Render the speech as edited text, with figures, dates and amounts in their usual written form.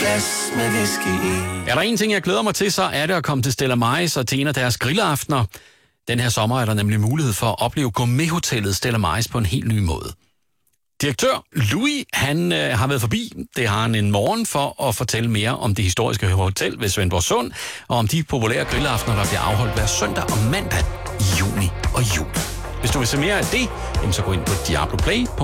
glas med whisky i. Er der en ting, jeg glæder mig til, så er det at komme til Stella Maris og til en af deres grillaftener. Den her sommer er der nemlig mulighed for at opleve gourmethotellet Stella Maris på en helt ny måde. Direktør Louis, han har været forbi. Det har han en morgen for at fortælle mere om det historiske hotel ved Svendborg Sund, og om de populære grillaftener, der bliver afholdt hver søndag og mandag i juni og juli. Hvis du vil se mere af det, så gå ind på diabloplay.dk.